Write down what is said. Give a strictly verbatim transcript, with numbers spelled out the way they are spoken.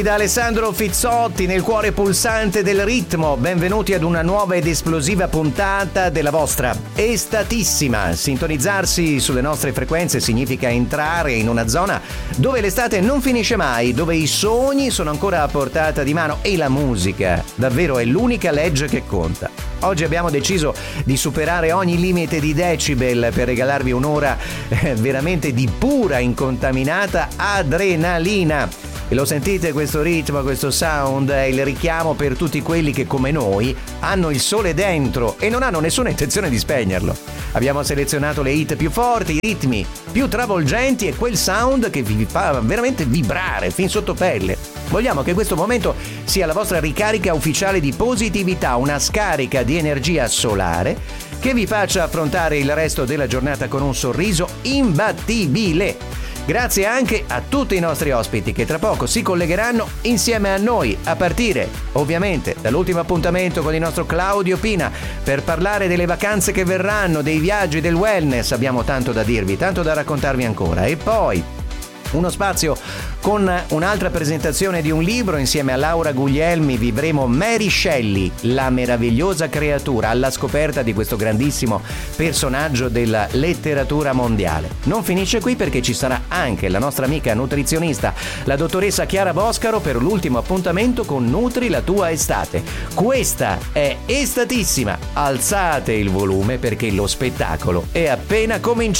Da Alessandro Fizzotti nel cuore pulsante del ritmo, benvenuti ad una nuova ed esplosiva puntata della vostra estatissima. Sintonizzarsi sulle nostre frequenze significa entrare in una zona dove l'estate non finisce mai, dove i sogni sono ancora a portata di mano e la musica davvero è l'unica legge che conta. Oggi abbiamo deciso di superare ogni limite di decibel per regalarvi un'ora eh, veramente di pura, incontaminata adrenalina. E lo sentite questo ritmo, questo sound? È il richiamo per tutti quelli che come noi hanno il sole dentro e non hanno nessuna intenzione di spegnerlo. Abbiamo selezionato le hit più forti, i ritmi più travolgenti e quel sound che vi fa veramente vibrare fin sotto pelle. Vogliamo che questo momento sia la vostra ricarica ufficiale di positività, una scarica di energia solare che vi faccia affrontare il resto della giornata con un sorriso imbattibile. Grazie anche a tutti i nostri ospiti che tra poco si collegheranno insieme a noi, a partire ovviamente dall'ultimo appuntamento con il nostro Claudio Pina per parlare delle vacanze che verranno, dei viaggi, del wellness. Abbiamo tanto da dirvi, tanto da raccontarvi ancora. E poi uno spazio con un'altra presentazione di un libro. Insieme a Laura Guglielmi vivremo Mary Shelley, la meravigliosa creatura, alla scoperta di questo grandissimo personaggio della letteratura mondiale. Non finisce qui, perché ci sarà anche la nostra amica nutrizionista, la dottoressa Chiara Boscaro, per l'ultimo appuntamento con Nutri la tua estate. Questa è estatissima. Alzate il volume perché lo spettacolo è appena cominciato.